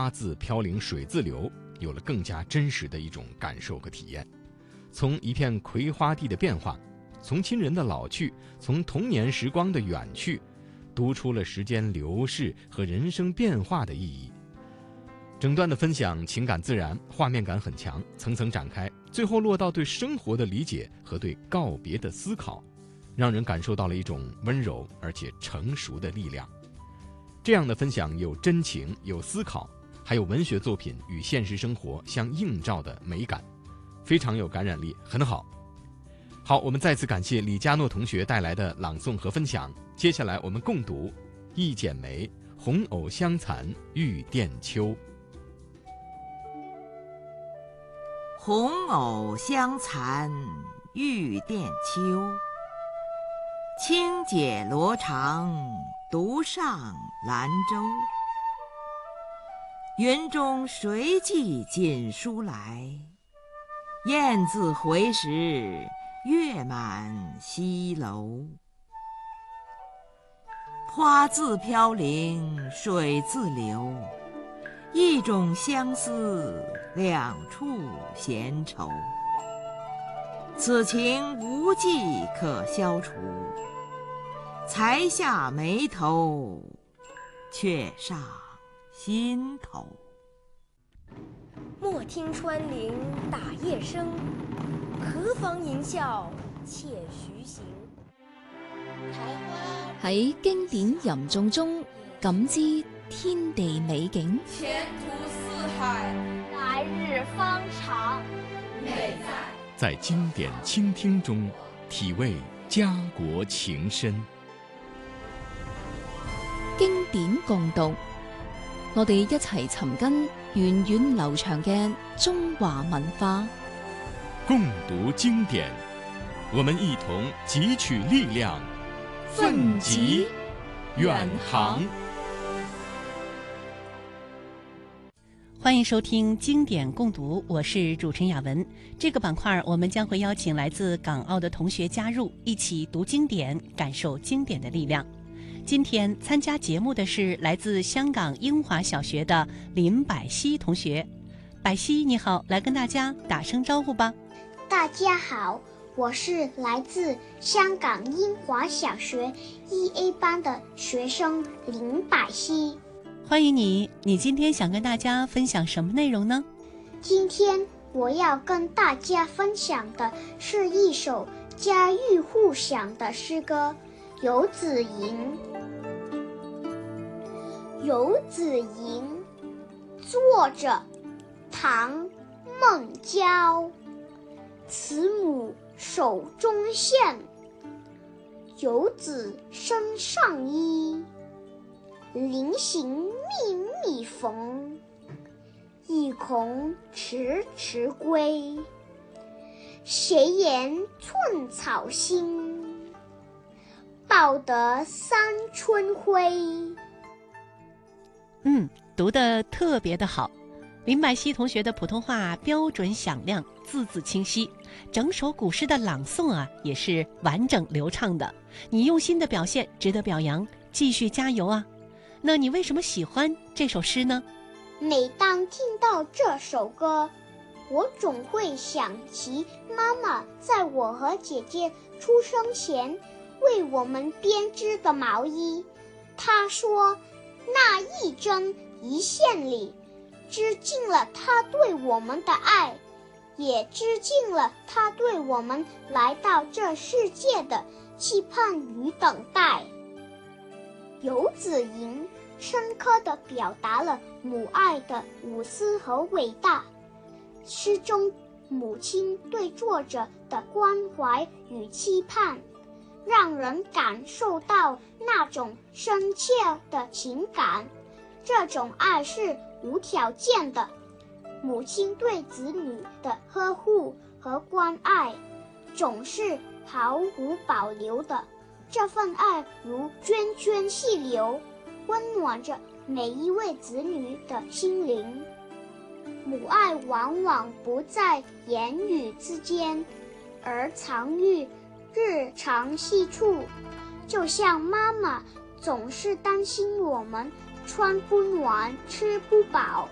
花自飘零水自流，有了更加真实的一种感受和体验。从一片葵花地的变化，从亲人的老去，从童年时光的远去，读出了时间流逝和人生变化的意义。整段的分享情感自然，画面感很强，层层展开，最后落到对生活的理解和对告别的思考，让人感受到了一种温柔而且成熟的力量。这样的分享有真情，有思考，还有文学作品与现实生活相映照的美感，非常有感染力，很好。好，我们再次感谢李佳诺同学带来的朗诵和分享。接下来我们共读易剪梅《红藕香残玉簟秋》。 红藕香残玉簟秋，轻解罗裳独上兰舟。云中谁寄锦书来？雁字回时，月满西楼。花自飘零水自流，一种相思，两处闲愁。此情无计可消除，才下眉头，却上心头。 莫听穿林打叶声，何妨吟啸且徐行。 喺經典吟誦中感知天地美景， 前途似海， 来日方长， 美在经典倾聽中體味家國情深。 經典共讀，我哋一齊尋根源遠流長嘅中華文化。 共讀經典，我們一同汲取力量，奮楫遠航。 欢迎收听经典共读，我是主持人雅文。这个板块我们将会邀请来自港澳的同学加入，一起读经典，感受经典的力量。今天参加节目的是来自香港英华小学的林百熙同学。百熙你好，来跟大家打声招呼吧。 大家好，我是来自香港英华小学1A 班的学生林百熙。 欢迎你，你今天想跟大家分享什么内容呢？ 今天我要跟大家分享的是一首家喻户晓的诗歌《游子吟》。《游子吟》作者唐孟郊。慈母手中线，游子身上衣。临行密密缝，意恐迟迟归。谁言寸草心，报得三春晖。 读得特别的好。林百熙同学的普通话标准响亮，字字清晰，整首古诗的朗诵也是完整流畅的。你用心的表现值得表扬，继续加油啊！那你为什么喜欢这首诗呢？ 每当听到这首歌，我总会想起妈妈在我和姐姐出生前为我们编织的毛衣。她说，那一针一线里织进了她对我们的爱，也织进了她对我们来到这世界的期盼与等待。游子吟深刻地表达了母爱的无私和伟大。诗中母亲对作者的关怀与期盼，让人感受到那种深切的情感。这种爱是无条件的，母亲对子女的呵护和关爱总是毫无保留的。这份爱如涓涓细流，温暖着每一位子女的心灵。母爱往往不在言语之间，而藏于日常细处。就像妈妈总是担心我们穿不暖、吃不饱，